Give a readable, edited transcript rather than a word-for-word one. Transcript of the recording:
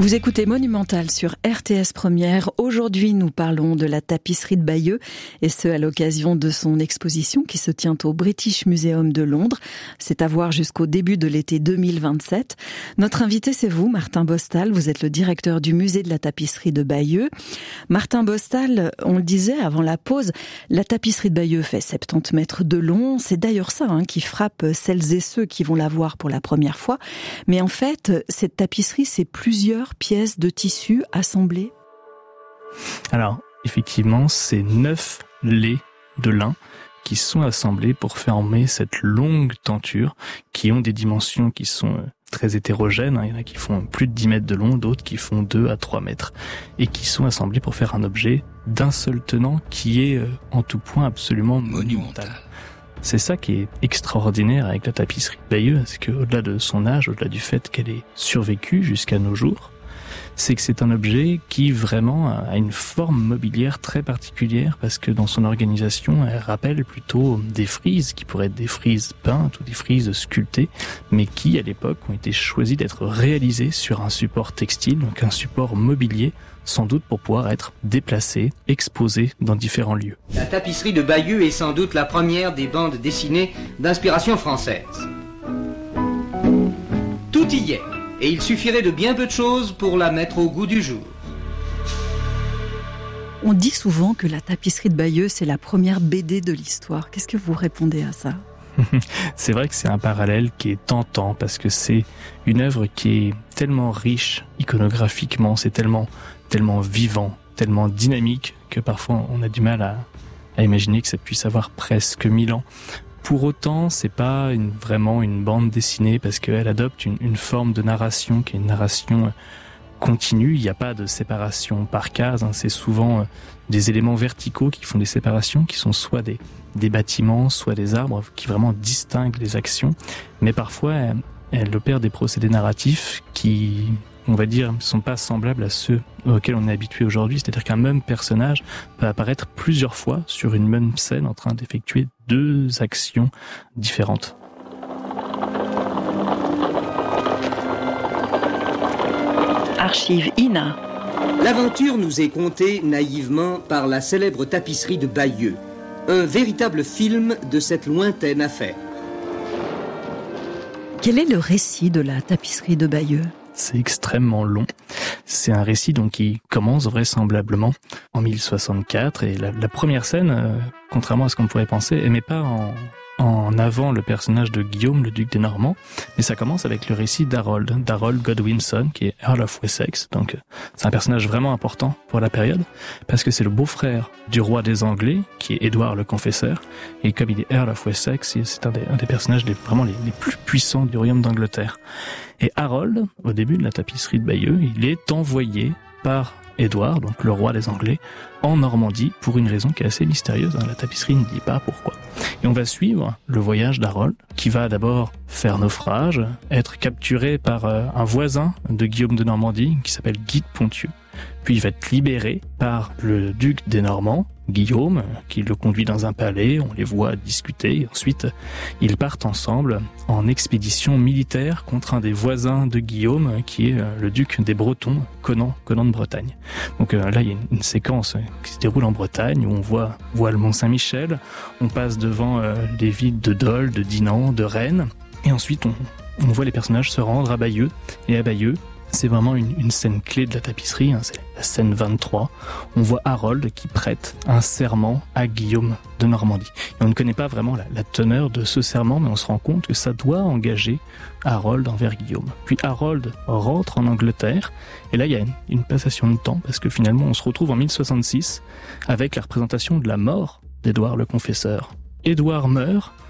Vous écoutez Monumental sur RTS Première. Aujourd'hui, nous parlons de la tapisserie de Bayeux, et ce à l'occasion de son exposition qui se tient au British Museum de Londres. C'est à voir jusqu'au début de l'été 2027. Notre invité, c'est vous, Martin Bostal. Vous êtes le directeur du musée de la tapisserie de Bayeux. Martin Bostal, on le disait avant la pause, la tapisserie de Bayeux fait 70 mètres de long. C'est d'ailleurs ça qui frappe celles et ceux qui vont la voir pour la première fois. Mais en fait, cette tapisserie, c'est plusieurs pièces de tissu assemblées. Alors, effectivement, c'est 9 laits de lin qui sont assemblés pour former cette longue tenture, qui ont des dimensions qui sont très hétérogènes. Il y en a qui font plus de 10 mètres de long, d'autres qui font 2 à 3 mètres, et qui sont assemblés pour faire un objet d'un seul tenant qui est en tout point absolument monumental. C'est ça qui est extraordinaire avec la tapisserie de Bayeux, c'est qu'au-delà de son âge, au-delà du fait qu'elle ait survécu jusqu'à nos jours, c'est que c'est un objet qui vraiment a une forme mobilière très particulière, parce que dans son organisation, elle rappelle plutôt des frises qui pourraient être des frises peintes ou des frises sculptées, mais qui à l'époque ont été choisies d'être réalisées sur un support textile, donc un support mobilier, sans doute pour pouvoir être déplacé, exposé dans différents lieux. La tapisserie de Bayeux est sans doute la première des bandes dessinées d'inspiration française. Tout y est, et il suffirait de bien peu de choses pour la mettre au goût du jour. On dit souvent que la tapisserie de Bayeux, c'est la première BD de l'histoire. Qu'est-ce que vous répondez à ça ? C'est vrai que c'est un parallèle qui est tentant, parce que c'est une œuvre qui est tellement riche iconographiquement, c'est tellement vivant, tellement dynamique, que parfois on a du mal à imaginer que ça puisse avoir presque 1000 ans. Pour autant, c'est pas vraiment une bande dessinée, parce qu'elle adopte une forme de narration qui est une narration continue. Il n'y a pas de séparation par case, c'est souvent des éléments verticaux qui font des séparations, qui sont soit des bâtiments, soit des arbres, qui vraiment distinguent les actions. Mais parfois, elle opère des procédés narratifs qui, on va dire, ne sont pas semblables à ceux auxquels on est habitué aujourd'hui. C'est-à-dire qu'un même personnage peut apparaître plusieurs fois sur une même scène en train d'effectuer 2 actions différentes. Archive INA. L'aventure nous est contée naïvement par la célèbre tapisserie de Bayeux, un véritable film de cette lointaine affaire. Quel est le récit de la tapisserie de Bayeux ? C'est extrêmement long. C'est un récit donc qui commence vraisemblablement en 1064, et la première scène, contrairement à ce qu'on pourrait penser, elle met pas en avant le personnage de Guillaume, le duc des Normands, mais ça commence avec le récit d'Harold Godwinson, qui est Earl of Wessex. Donc c'est un personnage vraiment important pour la période, parce que c'est le beau-frère du roi des Anglais, qui est Édouard le Confesseur, et comme il est Earl of Wessex, c'est un des personnages les plus puissants du royaume d'Angleterre. Et Harold, au début de la tapisserie de Bayeux, il est envoyé par Édouard, donc le roi des Anglais, en Normandie, pour une raison qui est assez mystérieuse. La tapisserie ne dit pas pourquoi. Et on va suivre le voyage d'Harold, qui va d'abord faire naufrage, être capturé par un voisin de Guillaume de Normandie, qui s'appelle Guy de Ponthieu. Puis il va être libéré par le duc des Normands, Guillaume, qui le conduit dans un palais, on les voit discuter, et ensuite ils partent ensemble en expédition militaire contre un des voisins de Guillaume, qui est le duc des Bretons, Conan de Bretagne. Donc là il y a une séquence qui se déroule en Bretagne, où on voit le Mont Saint-Michel, on passe devant les villes de Dol, de Dinan, de Rennes, et ensuite on voit les personnages se rendre à Bayeux, et à Bayeux, c'est vraiment une scène clé de la tapisserie, c'est la scène 23. On voit Harold qui prête un serment à Guillaume de Normandie. Et on ne connaît pas vraiment la teneur de ce serment, mais on se rend compte que ça doit engager Harold envers Guillaume. Puis Harold rentre en Angleterre, et là il y a une passation de temps, parce que finalement on se retrouve en 1066 avec la représentation de la mort d'Édouard le Confesseur. Édouard meurt,